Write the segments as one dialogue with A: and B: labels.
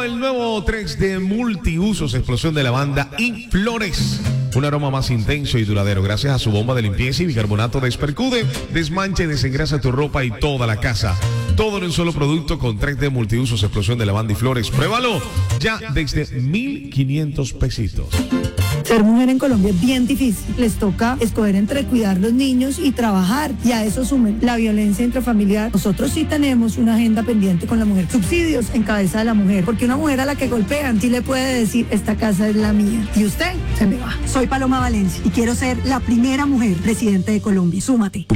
A: el nuevo 3D multiusos, explosión de lavanda y flores. Un aroma más intenso y duradero gracias a su bomba de limpieza y bicarbonato de Espercude. Desmancha y desengrasa tu ropa y toda la casa. Todo en un solo producto con 3D multiusos, explosión de lavanda y flores. Pruébalo ya desde 1,500 pesitos.
B: Ser mujer en Colombia es bien difícil. Les toca escoger entre cuidar los niños y trabajar. Y a eso sumen la violencia intrafamiliar. Nosotros sí tenemos una agenda pendiente con la mujer. Subsidios en cabeza de la mujer. Porque una mujer a la que golpean sí le puede decir, esta casa es la mía. Y usted se me va.
C: Soy Paloma Valencia y quiero ser la primera mujer presidente de Colombia. Súmate.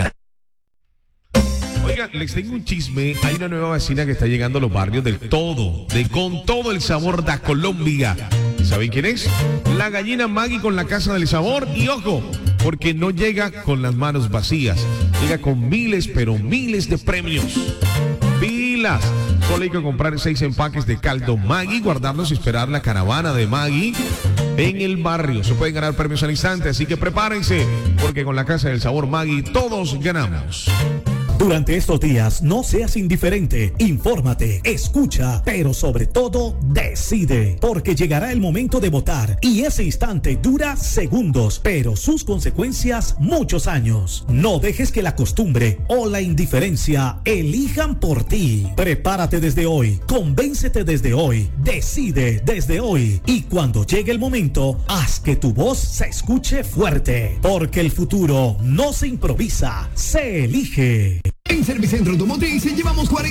A: Oiga, les tengo un chisme. Hay una nueva vecina que está llegando a los barrios del todo, con todo el sabor de Colombia. ¿Y saben quién es? La gallina Maggie con la Casa del Sabor. Y ojo, porque no llega con las manos vacías. Llega con miles, pero miles de premios. ¡Pilas! Solo hay que comprar 6 empaques de caldo Maggie, guardarlos y esperar la caravana de Maggie en el barrio. Se pueden ganar premios al instante, así que prepárense, porque con la Casa del Sabor Maggie todos ganamos.
D: Durante estos días, no seas indiferente, infórmate, escucha, pero sobre todo, decide, porque llegará el momento de votar y ese instante dura segundos, pero sus consecuencias muchos años. No dejes que la costumbre o la indiferencia elijan por ti. Prepárate desde hoy, convéncete desde hoy, decide desde hoy y cuando llegue el momento, haz que tu voz se escuche fuerte, porque el futuro no se improvisa, se elige.
E: En Servicentro Automotriz llevamos 40